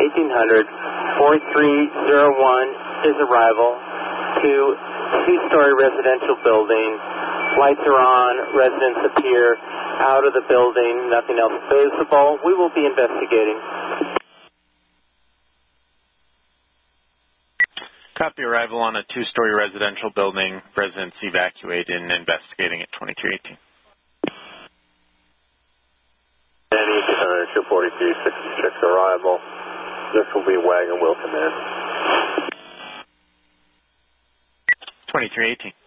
1800, 4301 is arrival to two-story residential building. Lights are on, residents appear out of the building, nothing else visible. We will be investigating. Copy arrival on a two-story residential building. Residents evacuated and investigating at 2318. Danny, 24366 arrival. This will be Wagon Wheel Command. 2318.